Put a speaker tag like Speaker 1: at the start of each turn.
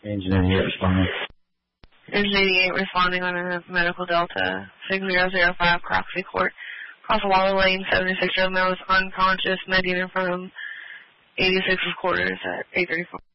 Speaker 1: Engine 88 responding.
Speaker 2: Engine 88 responding on a medical Delta 6005 Croxley Court. Cross Waller Lane, 76-year-old male is unconscious, med unit from 86's quarters at 834.